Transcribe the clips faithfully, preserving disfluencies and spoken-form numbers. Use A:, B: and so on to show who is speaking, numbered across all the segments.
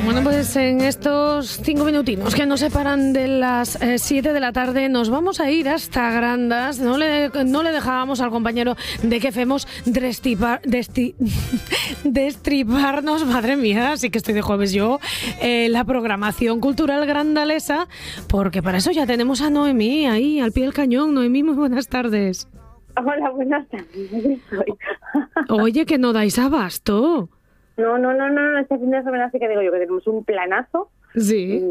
A: Bueno, pues en estos cinco minutinos que nos separan de las eh, siete de la tarde nos vamos a ir hasta Grandas. No le, no le dejábamos al compañero de que femos destripar, desti, destriparnos, madre mía, sí que estoy de jueves yo, eh, la programación cultural grandalesa, porque para eso ya tenemos a Noemí ahí, al pie del cañón. Noemí, muy buenas tardes.
B: Hola, buenas tardes.
A: Oye, que no dais abasto.
B: No, no, no, no, este fin de semana sí que digo yo que tenemos un planazo.
A: Sí.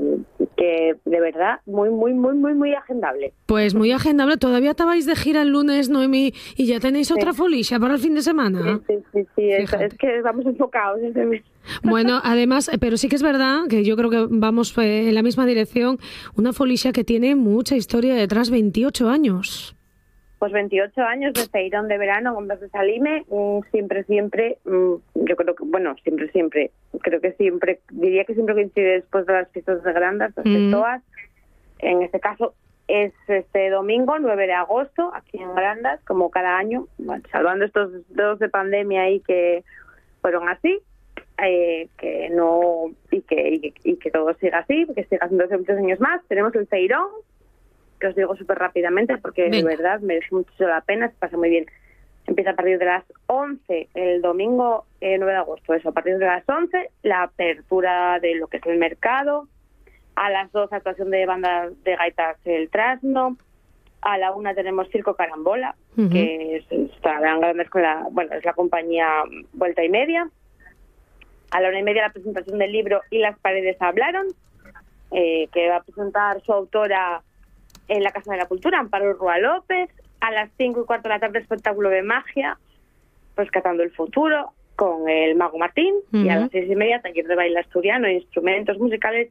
B: Que de verdad, muy, muy, muy, muy, muy agendable.
A: Pues muy agendable. ¿Todavía estabais de gira el lunes, Noemí, y ya tenéis otra
B: sí.
A: folicia para el fin de semana?
B: Sí, sí, sí, sí. Es, es que vamos enfocados este mes.
A: Bueno, además, pero sí que es verdad que yo creo que vamos en la misma dirección. Una folicia que tiene mucha historia detrás, veintiocho años.
B: Pues veintiocho años de Feirón de verano con Blas de Salime, siempre, siempre, yo creo que, bueno, siempre, siempre, creo que siempre, diría que siempre coincide después de las fiestas de Grandas, las
A: mm.
B: Festoas. En este caso es este domingo, nueve de agosto, aquí en Grandas, como cada año, bueno, salvando estos dos de pandemia ahí que fueron así, eh, que no, y que, y que, y que todo siga así, que siga haciendo muchos años más. Tenemos el Feirón, que os digo súper rápidamente porque Venga. de verdad merece mucho la pena, se pasa muy bien. Empieza a partir de las once, el domingo eh, nueve de agosto, eso, a partir de las once, la apertura de lo que es el mercado, a las dos actuación de bandas de gaitas El Trasno, a la una tenemos Circo Carambola, uh-huh. que es, estarán grandes con la, bueno, es la compañía Vuelta y Media, a la una y media la presentación del libro Y las paredes hablaron, eh, que va a presentar su autora en la Casa de la Cultura, Amparo Rúa López. A las cinco y cuarto de la tarde, espectáculo de magia, Rescatando el Futuro, con el Mago Martín. Uh-huh. Y a las seis y media, taller de baile asturiano, instrumentos musicales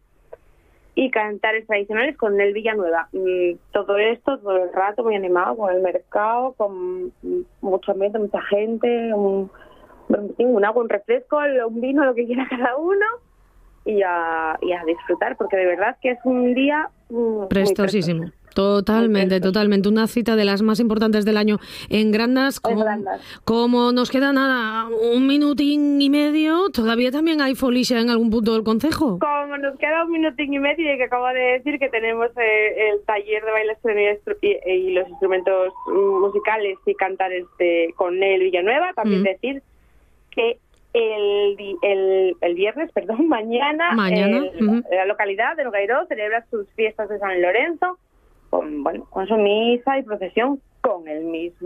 B: y cantares tradicionales con el Villanueva. Y todo esto, todo el rato, muy animado, con el mercado, con mucho ambiente, mucha gente, un, un agua, un refresco, un vino, lo que quiera cada uno. Y a, y a disfrutar, porque de verdad que es un día muy
A: prestosísimo. Muy totalmente, muy totalmente. Una cita de las más importantes del año en Grandas. Como,
B: Grandas.
A: como nos queda nada, un minutín y medio, todavía también hay folicia en algún punto del concejo.
B: Como nos queda un minutín y medio, y que acabo de decir que tenemos eh, el taller de baile y, y, y los instrumentos musicales y cantares de, con Nel Villanueva, también mm. decir que El, el, el viernes, perdón, mañana,
A: mañana.
B: El,
A: Uh-huh.
B: la localidad de Nogueiró celebra sus fiestas de San Lorenzo con, bueno, con su misa y procesión con el mismo